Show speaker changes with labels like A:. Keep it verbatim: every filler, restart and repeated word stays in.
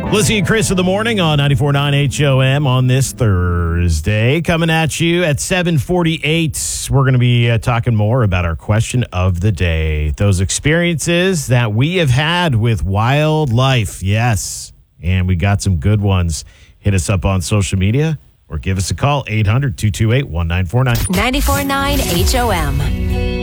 A: Lizzie and Chris in the morning on ninety-four point nine H O M on this Thursday. Coming at you at seven forty-eight. We're going to be uh, talking more about our question of the day. Those experiences that we have had with wildlife. Yes. And we got some good ones. Hit us up on social media or give us a call. eight hundred, two two eight, one nine four nine.
B: ninety-four point nine H O M.